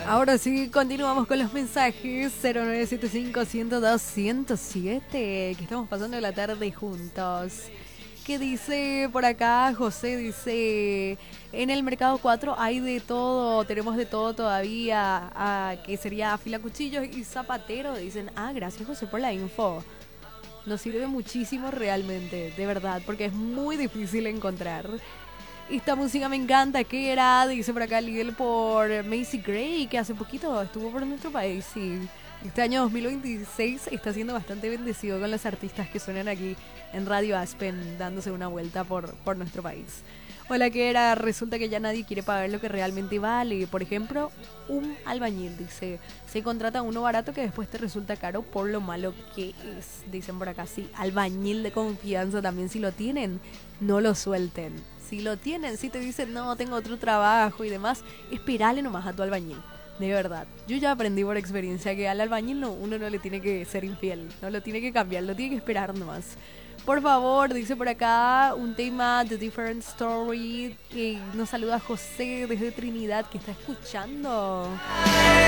Ahora sí, continuamos con los mensajes 0975-102-107, que estamos pasando la tarde juntos. ¿Qué dice por acá? José dice, en el Mercado 4 hay de todo, tenemos de todo todavía, que sería afila cuchillos y zapatero. Dicen, gracias José por la info. Nos sirve muchísimo realmente, de verdad, porque es muy difícil encontrar. Esta música me encanta, ¿qué era? Dice por acá Lidl por Macy Gray, que hace poquito estuvo por nuestro país y este año 2026 está siendo bastante bendecido con los artistas que suenan aquí en Radio Aspen, dándose una vuelta por nuestro país. Hola, ¿qué era? Resulta que ya nadie quiere pagar lo que realmente vale. Por ejemplo, un albañil, dice, se contrata uno barato que después te resulta caro por lo malo que es. Dicen por acá, sí, albañil de confianza también, si lo tienen, no lo suelten. Si lo tienen, si te dicen, no, tengo otro trabajo y demás, esperale nomás a tu albañil. De verdad, yo ya aprendí por experiencia que al albañil uno no le tiene que ser infiel, no lo tiene que cambiar, lo tiene que esperar nomás. Por favor, dice por acá un tema The Different Story, que nos saluda José desde Trinidad, que está escuchando.